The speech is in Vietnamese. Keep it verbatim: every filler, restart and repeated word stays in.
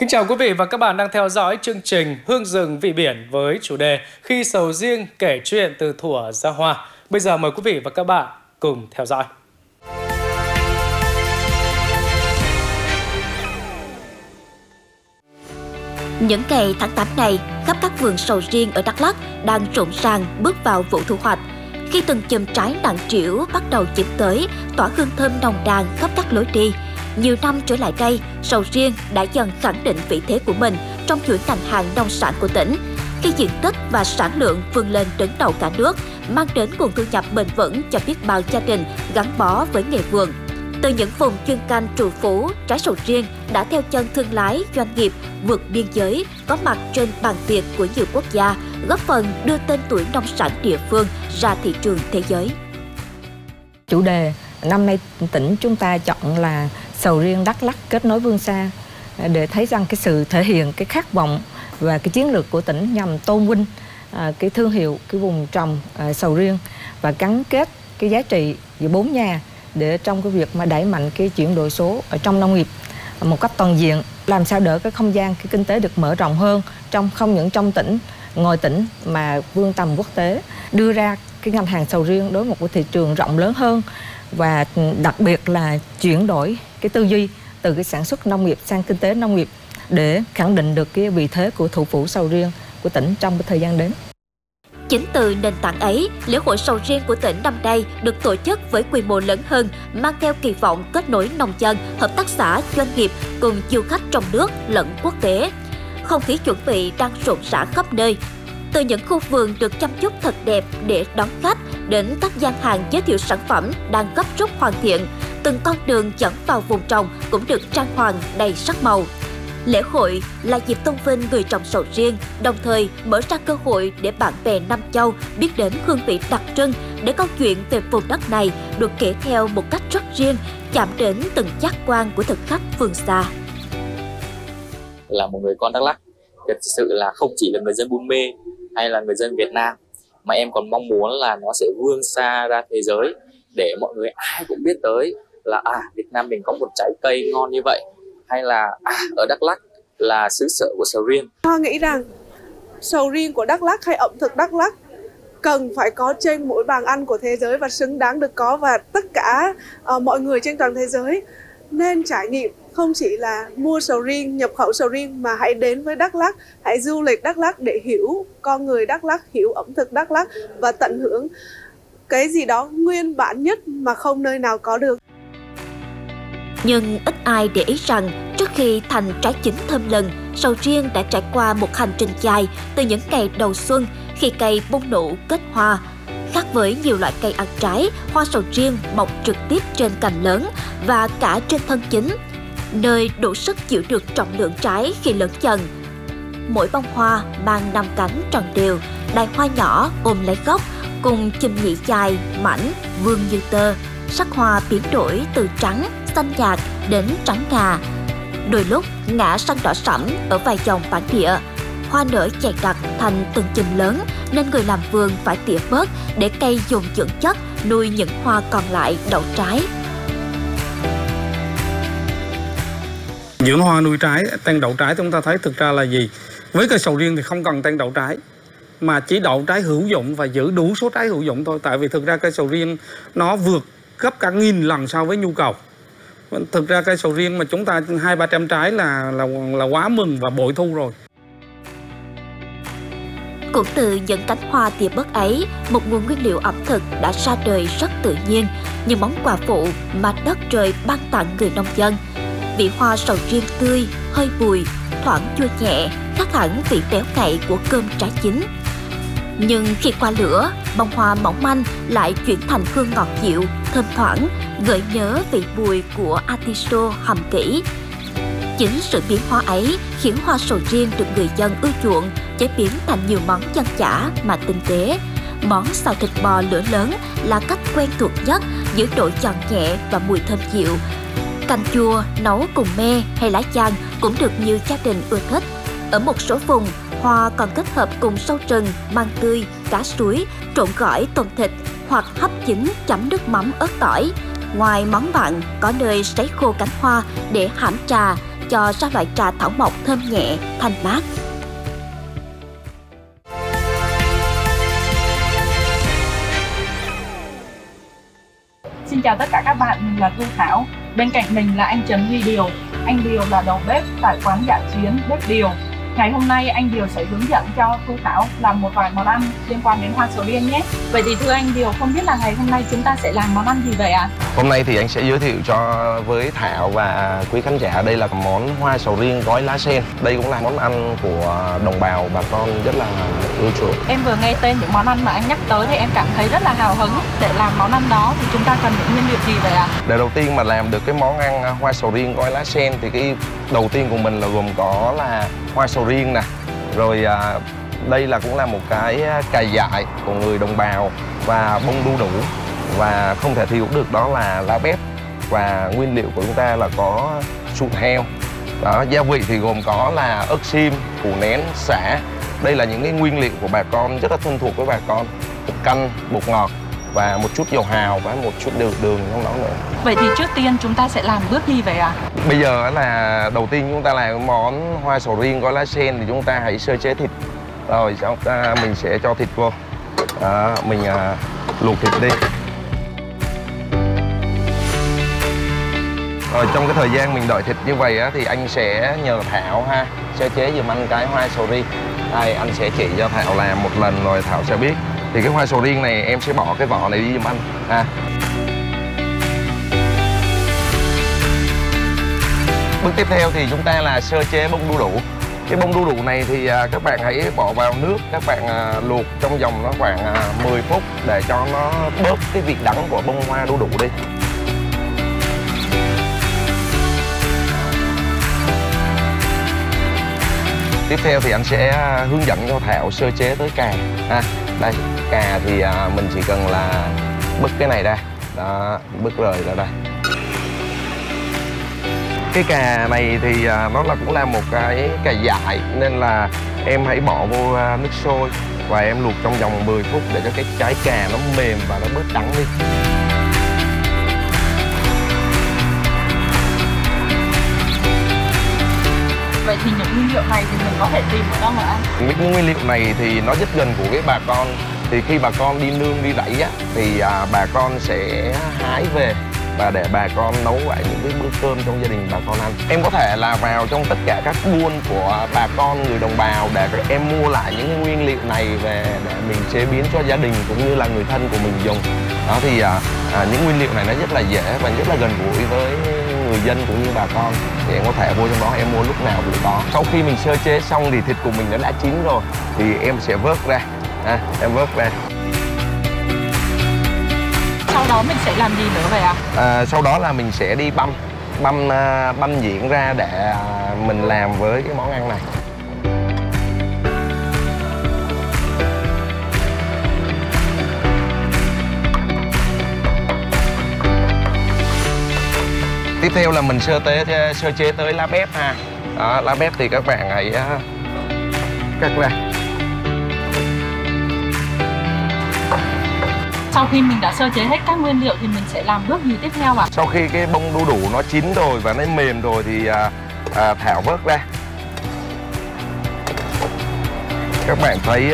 Kính chào quý vị và các bạn đang theo dõi chương trình Hương rừng vị biển với chủ đề Khi sầu riêng kể chuyện từ thuở ra hoa. Bây giờ mời quý vị và các bạn cùng theo dõi. Những ngày tháng tám này, khắp các vườn sầu riêng ở Đắk Lắk đang rộn ràng bước vào vụ thu hoạch. Khi từng chùm trái nặng trĩu bắt đầu chín tới, tỏa hương thơm nồng nàn khắp các lối đi. Nhiều năm trở lại đây, sầu riêng đã dần khẳng định vị thế của mình trong chuỗi ngành hàng nông sản của tỉnh. Khi diện tích và sản lượng vươn lên đứng đầu cả nước, mang đến nguồn thu nhập bền vững cho biết bao gia đình gắn bó với nghề vườn. Từ những vùng chuyên canh trù phú, trái sầu riêng đã theo chân thương lái, doanh nghiệp vượt biên giới, có mặt trên bàn tiệc của nhiều quốc gia, góp phần đưa tên tuổi nông sản địa phương ra thị trường thế giới. Chủ đề năm nay tỉnh chúng ta chọn là sầu riêng Đắk Lắk kết nối vươn xa, để thấy rằng cái sự thể hiện cái khát vọng và cái chiến lược của tỉnh nhằm tôn vinh cái thương hiệu cái vùng trồng sầu riêng và gắn kết cái giá trị giữa bốn nhà để trong cái việc mà đẩy mạnh cái chuyển đổi số ở trong nông nghiệp một cách toàn diện, làm sao đỡ cái không gian cái kinh tế được mở rộng hơn, trong không những trong tỉnh, ngoài tỉnh mà vươn tầm quốc tế, đưa ra cái ngành hàng sầu riêng đối với một cái thị trường rộng lớn hơn, và đặc biệt là chuyển đổi cái tư duy từ cái sản xuất nông nghiệp sang kinh tế nông nghiệp để khẳng định được cái vị thế của thủ phủ sầu riêng của tỉnh trong cái thời gian đến. Chính từ nền tảng ấy, lễ hội sầu riêng của tỉnh năm nay được tổ chức với quy mô lớn hơn, mang theo kỳ vọng kết nối nông dân, hợp tác xã, doanh nghiệp cùng du khách trong nước lẫn quốc tế. Không khí chuẩn bị đang rộn rã khắp nơi. Từ những khu vườn được chăm chút thật đẹp để đón khách đến các gian hàng giới thiệu sản phẩm đang gấp rút hoàn thiện, từng con đường dẫn vào vùng trồng cũng được trang hoàng đầy sắc màu. Lễ hội là dịp tôn vinh người trồng sầu riêng, đồng thời mở ra cơ hội để bạn bè Nam Châu biết đến hương vị đặc trưng, để câu chuyện về vùng đất này được kể theo một cách rất riêng, chạm đến từng giác quan của thực khách phương xa. Là một người con Đắk Lắk, thật sự là không chỉ là người dân Buôn Mê hay là người dân Việt Nam, mà em còn mong muốn là nó sẽ vươn xa ra thế giới, để mọi người ai cũng biết tới là à, Việt Nam mình có một trái cây ngon như vậy, hay là à, ở Đắk Lắk là xứ sở của sầu riêng. Hoa nghĩ rằng sầu riêng của Đắk Lắk hay ẩm thực Đắk Lắk cần phải có trên mỗi bàn ăn của thế giới và xứng đáng được có, và tất cả uh, mọi người trên toàn thế giới nên trải nghiệm không chỉ là mua sầu riêng, nhập khẩu sầu riêng, mà hãy đến với Đắk Lắk, hãy du lịch Đắk Lắk để hiểu con người Đắk Lắk, hiểu ẩm thực Đắk Lắk và tận hưởng cái gì đó nguyên bản nhất mà không nơi nào có được. Nhưng ít ai để ý rằng trước khi thành trái chín thơm lừng, sầu riêng đã trải qua một hành trình dài từ những ngày đầu xuân khi cây bung nụ kết hoa. Khác với nhiều loại cây ăn trái, hoa sầu riêng mọc trực tiếp trên cành lớn và cả trên thân chín, nơi đủ sức chịu được trọng lượng trái khi lớn dần. Mỗi bông hoa mang năm cánh tròn đều, đài hoa nhỏ ôm lấy gốc, cùng chùm nhị dài, mảnh, vương như tơ. Sắc hoa biến đổi từ trắng, xanh nhạt đến trắng ngà, đôi lúc ngã sang đỏ sẫm ở vài dòng bản địa. Hoa nở dày đặc thành từng chùm lớn, nên người làm vườn phải tỉa bớt để cây dùng dưỡng chất nuôi những hoa còn lại đậu trái. Dưỡng hoa nuôi trái, tên đậu trái chúng ta thấy thực ra là gì? Với cây sầu riêng thì không cần tên đậu trái, mà chỉ đậu trái hữu dụng và giữ đủ số trái hữu dụng thôi. Tại vì thực ra cây sầu riêng nó vượt gấp cả nghìn lần so với nhu cầu. Thực ra cây sầu riêng mà chúng ta hai ba trăm trái là là là quá mừng và bội thu rồi. Cũng từ những cánh hoa tỉa bớt ấy, một nguồn nguyên liệu ẩm thực đã ra đời rất tự nhiên, như món quà phụ mà đất trời ban tặng người nông dân. Vị hoa sầu riêng tươi, hơi bùi, thoảng chua nhẹ, khác hẳn vị béo ngậy của cơm trái chín. Nhưng khi qua lửa, bông hoa mỏng manh lại chuyển thành hương ngọt dịu, thơm thoảng, gợi nhớ vị bùi của atiso hầm kỹ. Chính sự biến hóa ấy khiến hoa sầu riêng được người dân ưa chuộng, chế biến thành nhiều món dân dã mà tinh tế. Món xào thịt bò lửa lớn là cách quen thuộc nhất, giữ độ giòn nhẹ và mùi thơm dịu. Canh chua nấu cùng me hay lá chanh cũng được nhiều gia đình ưa thích. Ở một số vùng, hoa còn kết hợp cùng sâu rừng, măng tươi, cá suối, trộn gỏi tôm thịt hoặc hấp chín chấm nước mắm ớt tỏi. Ngoài món mặn, có nơi sấy khô cánh hoa để hãm trà, cho ra loại trà thảo mộc thơm nhẹ, thanh mát. Xin chào tất cả các bạn, mình là Thu Thảo. Bên cạnh mình là anh Trần Huy Điều. Anh Điều là đầu bếp tại quán Dạ Chiến Bếp Điều. Ngày hôm nay anh Điều sẽ hướng dẫn cho Thu Thảo làm một vài món ăn liên quan đến hoa sầu riêng nhé. Vậy thì thưa anh Điều, không biết là ngày hôm nay chúng ta sẽ làm món ăn gì vậy ạ? À? Hôm nay thì anh sẽ giới thiệu cho với Thảo và quý khán giả đây là món hoa sầu riêng gói lá sen. Đây cũng là món ăn của đồng bào bà con rất là ưa chuộng. Em vừa nghe tên những món ăn mà anh nhắc tới thì em cảm thấy rất là hào hứng. Để làm món ăn đó thì chúng ta cần những nguyên liệu gì vậy ạ? À? Để đầu tiên mà làm được cái món ăn hoa sầu riêng gói lá sen thì cái đầu tiên của mình là gồm có là hoa sầu riêng nè, rồi à, đây là cũng là một cái cài dại của người đồng bào và bông đu đủ, và không thể thiếu được đó là lá bếp, và nguyên liệu của chúng ta là có sụn heo. Đó, gia vị thì gồm có là ớt xiêm, củ nén, sả. Đây là những cái nguyên liệu của bà con rất là thân thuộc với bà con. Bột canh, bột ngọt và một chút dầu hào và một chút đường đường trong đó nữa. Vậy thì trước tiên chúng ta sẽ làm bước gì vậy ạ? À? Bây giờ là đầu tiên chúng ta làm món hoa sầu riêng gói lá sen thì chúng ta hãy sơ chế thịt. Rồi chúng ta mình sẽ cho thịt vô. Đó, mình à, luộc thịt đi. Rồi trong cái thời gian mình đợi thịt như vậy á, thì anh sẽ nhờ Thảo ha sơ chế giùm anh cái hoa sầu riêng. Đây anh sẽ chỉ cho Thảo làm một lần rồi Thảo sẽ biết. Thì cái hoa sầu riêng này em sẽ bỏ cái vỏ này đi giùm anh ha. Bước tiếp theo thì chúng ta là sơ chế bông đu đủ. Cái bông đu đủ này thì à, các bạn hãy bỏ vào nước, các bạn à, luộc trong vòng nó khoảng à, mười phút để cho nó bớt cái vị đắng của bông hoa đu đủ đi. Tiếp theo thì anh sẽ hướng dẫn cho Thảo sơ chế tới cà. À, đây, cà thì à, mình chỉ cần là bứt cái này ra. Đó, bứt rời ra đây. Cái cà này thì à, nó là cũng là một cái cà dại, nên là em hãy bỏ vô à, nước sôi và em luộc trong vòng mười phút để cho cái trái cà nó mềm và nó bớt đắng đi. Vậy thì những nguyên liệu này thì mình có thể tìm ở đâu mà ăn? Những nguyên liệu này thì nó rất gần của cái bà con. Thì khi bà con đi nương đi rẫy á, thì à, bà con sẽ hái về và để bà con nấu lại những cái bữa cơm trong gia đình bà con ăn. Em có thể là vào trong tất cả các buôn của bà con người đồng bào để các em mua lại những cái nguyên liệu này về để mình chế biến cho gia đình cũng như là người thân của mình dùng. Đó thì à, à, những nguyên liệu này nó rất là dễ và rất là gần gũi với người dân cũng như bà con, thì em có thể vô trong đó em mua lúc nào cũng có. Sau khi mình sơ chế xong thì thịt của mình nó đã chín rồi thì em sẽ vớt ra, à, em vớt ra. Sau đó mình sẽ làm gì nữa vậy ạ? À? À, sau đó là mình sẽ đi băm, băm băm nhuyễn ra để mình làm với cái món ăn này. Tiếp theo là mình sơ tế sơ chế tới lá bếp ha. Đó, lá bếp thì các bạn hãy cắt ra. Sau khi mình đã sơ chế hết các nguyên liệu thì mình sẽ làm bước gì tiếp theo ạ? À? Sau khi cái bông đu đủ nó chín rồi và nó mềm rồi thì à, à, Thảo vớt ra. Các bạn thấy